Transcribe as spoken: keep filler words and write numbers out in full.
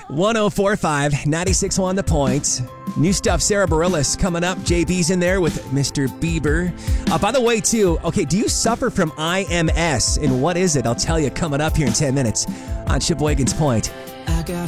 one oh four point five, ninety-six point one The Point. New stuff, Sarah Bareilles coming up. J B's in there with Mister Bieber. Uh, by the way, too, okay, do you suffer from I M S? And what is it? I'll tell you coming up here in ten minutes on Sheboygan's Point. I got